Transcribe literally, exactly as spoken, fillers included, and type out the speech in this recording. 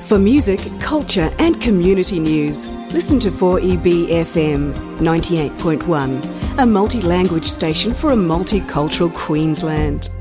For music, culture and community news, listen to four E B F M ninety-eight point one, a multi-language station for a multicultural Queensland.